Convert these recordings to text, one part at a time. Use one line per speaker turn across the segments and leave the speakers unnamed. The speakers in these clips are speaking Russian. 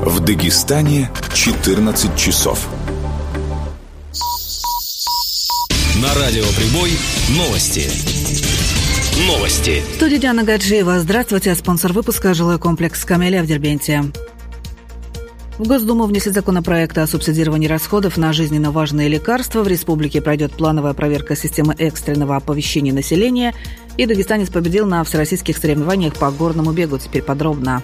В Дагестане 14 часов.
На радио «Прибой» новости.
В студии Диана Гаджиева. Здравствуйте. Спонсор выпуска — жилой комплекс «Камелия» в Дербенте. В Госдуму внесли законопроект о субсидировании расходов на жизненно важные лекарства. В республике пройдет плановая проверка системы экстренного оповещения населения. И дагестанец победил на всероссийских соревнованиях по горному бегу. Теперь подробно.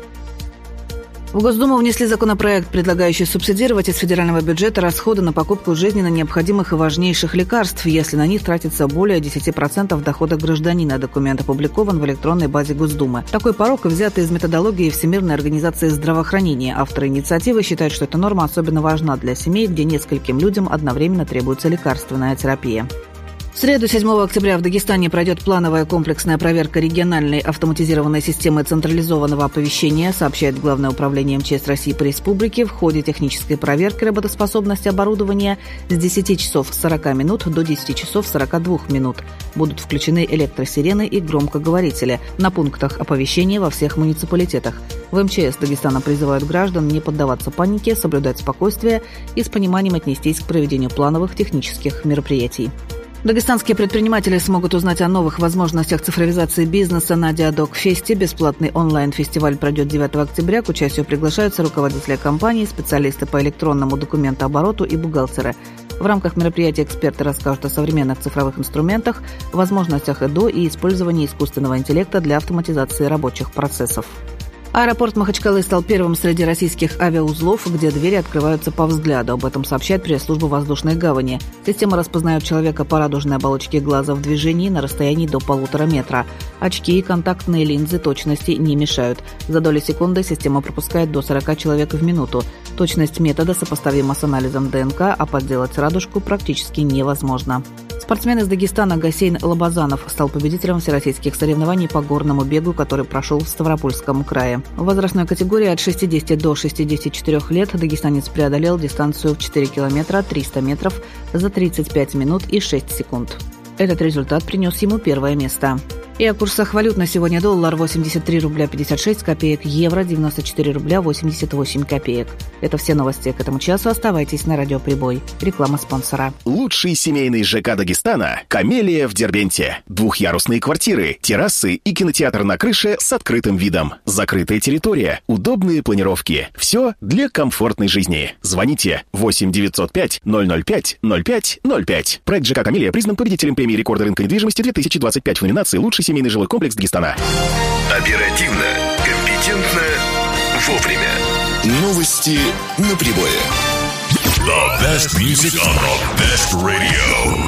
В Госдуму внесли законопроект, предлагающий субсидировать из федерального бюджета расходы на покупку жизненно необходимых и важнейших лекарств, если на них тратится более 10% дохода гражданина. Документ опубликован в электронной базе Госдумы. Такой порог взят из методологии Всемирной организации здравоохранения. Авторы инициативы считают, что эта норма особенно важна для семей, где нескольким людям одновременно требуется лекарственная терапия. В среду, 7 октября, в Дагестане пройдет плановая комплексная проверка региональной автоматизированной системы централизованного оповещения, сообщает Главное управление МЧС России по республике. В ходе технической проверки работоспособности оборудования с 10 часов 40 минут до 10 часов 42 минут будут включены электросирены и громкоговорители на пунктах оповещения во всех муниципалитетах. В МЧС Дагестана призывают граждан не поддаваться панике, соблюдать спокойствие и с пониманием отнестись к проведению плановых технических мероприятий. Дагестанские предприниматели смогут узнать о новых возможностях цифровизации бизнеса на Диадок-фесте. Бесплатный онлайн-фестиваль пройдет 9 октября. К участию приглашаются руководители компаний, специалисты по электронному документообороту и бухгалтеры. В рамках мероприятия эксперты расскажут о современных цифровых инструментах, возможностях ЭДО и использовании искусственного интеллекта для автоматизации рабочих процессов. Аэропорт Махачкалы стал первым среди российских авиаузлов, где двери открываются по взгляду. Об этом сообщает пресс-служба воздушной гавани. Система распознает человека по радужной оболочке глаза в движении на расстоянии до 1,5 метра. Очки и контактные линзы точности не мешают. За доли секунды система пропускает до 40 человек в минуту. Точность метода сопоставима с анализом ДНК, а подделать радужку практически невозможно. Спортсмен из Дагестана Гасейн Лобазанов стал победителем всероссийских соревнований по горному бегу, который прошел в Ставропольском крае. В возрастной категории от 60 до 64 лет дагестанец преодолел дистанцию в 4 километра 300 метров за 35 минут и 6 секунд. Этот результат принес ему первое место. И о курсах валют на сегодня: доллар 83 рубля 56 копеек, евро 94 рубля 88 копеек. Это все новости к этому часу. Оставайтесь на радио «Прибой». Реклама спонсора.
Лучший семейный ЖК Дагестана – «Камелия» в Дербенте. Двухъярусные квартиры, террасы и кинотеатр на крыше с открытым видом. Закрытая территория, удобные планировки. Все для комфортной жизни. Звоните 8 905 005 05 05. Проект ЖК «Камелия» признан победителем премии рекорда рынка недвижимости 2025 в номинации «Лучший семейный жилой комплекс Дагестана».
Оперативно, компетентно, вовремя.
Новости на Прибое.
The best music on the best radio.